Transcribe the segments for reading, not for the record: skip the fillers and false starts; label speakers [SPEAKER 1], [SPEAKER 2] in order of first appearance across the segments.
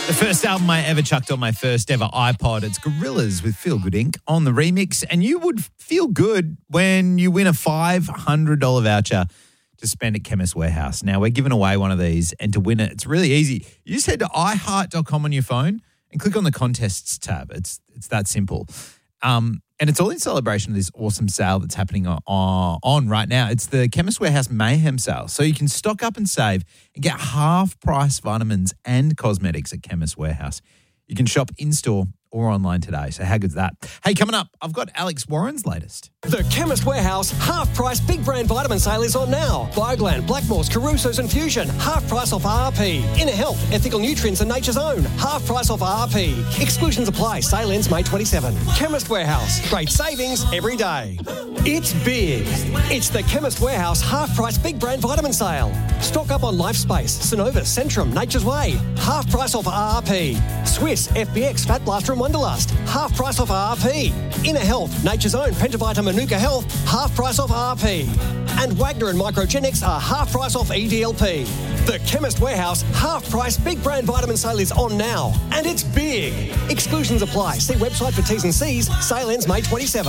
[SPEAKER 1] The first album I ever chucked on my first ever iPod. It's Gorillaz with Feel Good Inc. on the remix. And you would feel good when you win a $500 voucher to spend at Chemist Warehouse. Now, we're giving away one of these, and to win it, it's really easy. You just head to iHeart.com on your phone and click on the contests tab. It's that simple. And it's all in celebration of this awesome sale that's happening on right now. It's the Chemist Warehouse Mayhem sale. So you can stock up and save and get half-price vitamins and cosmetics at Chemist Warehouse. You can shop in-store or online today. So how good's that? Hey, coming up, I've got Alex Warren's latest.
[SPEAKER 2] The Chemist Warehouse half-price big brand vitamin sale is on now. Bioglan, Blackmores, Caruso's and Fusion, half price off RRP. Inner Health, Ethical Nutrients and Nature's Own, half price off RRP. Exclusions apply. Sale ends May 27. Chemist Warehouse, great savings every day. It's big. It's the Chemist Warehouse half-price big brand vitamin sale. Stock up on LifeSpace, Synovus, Centrum, Nature's Way, half price off RRP. Swiss, FBX, Fat Blaster and Wonderlust, half price off RRP. Inner Health, Nature's Own, Pentavite and Manuka Health, half price off RRP. And Wagner and Microgenics are half price off EDLP. The Chemist Warehouse half-price big brand vitamin sale is on now, and it's big. Exclusions apply. See website for T's and C's. Sale ends May 27.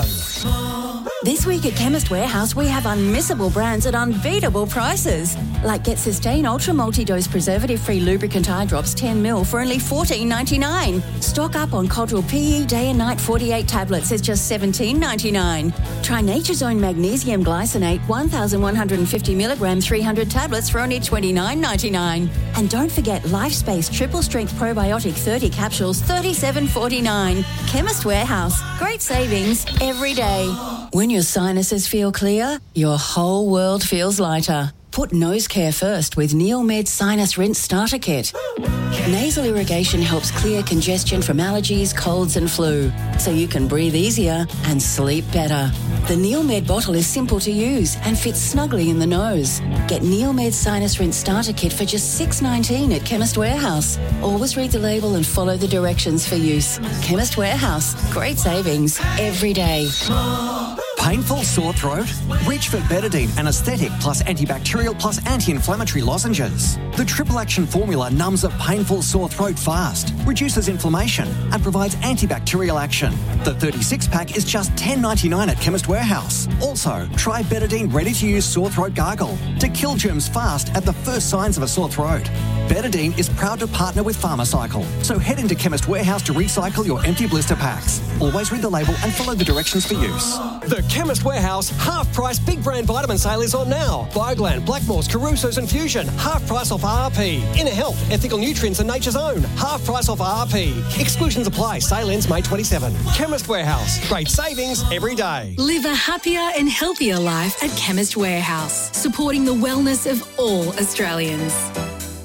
[SPEAKER 3] This week at Chemist Warehouse, we have unmissable brands at unbeatable prices. Like Get Sustain Ultra Multi-Dose Preservative-Free Lubricant Eye Drops 10ml for only $14.99. Stock up on Codral PE Day and Night 48 tablets is just $17.99. Try Nature's Own Magnesium Glycinate 1,150 milligram 300 tablets for only $29.99. And don't forget LifeSpace Triple Strength Probiotic 30 capsules, $37.49. Chemist Warehouse. Great savings every day. When your sinuses feel clear, your whole world feels lighter. Put nose care first with NeilMed Sinus Rinse Starter Kit. Nasal irrigation helps clear congestion from allergies, colds and flu, so you can breathe easier and sleep better. The NeilMed bottle is simple to use and fits snugly in the nose. Get NeilMed Sinus Rinse Starter Kit for just $6.19 at Chemist Warehouse. Always read the label and follow the directions for use. Chemist Warehouse. Great savings every day.
[SPEAKER 4] Painful sore throat? Reach for Betadine Anaesthetic plus antibacterial plus anti-inflammatory lozenges. The triple action formula numbs a painful sore throat fast, reduces inflammation and provides antibacterial action. The 36-pack is just $10.99 at Chemist Warehouse. Also, try Betadine ready-to-use sore throat gargle to kill germs fast at the first signs of a sore throat. Betadine is proud to partner with Pharmacycle, so head into Chemist Warehouse to recycle your empty blister packs. Always read the label and follow the directions for use.
[SPEAKER 2] The Chemist Warehouse half-price big brand vitamin sale is on now. Bioglan, Blackmores, Caruso's and Fusion, half price off RRP. Inner Health, Ethical Nutrients and Nature's Own, half price off RRP. Exclusions apply. Sale ends May 27. Chemist Warehouse. Great savings every day.
[SPEAKER 5] Live a happier and healthier life at Chemist Warehouse, supporting the wellness of all Australians.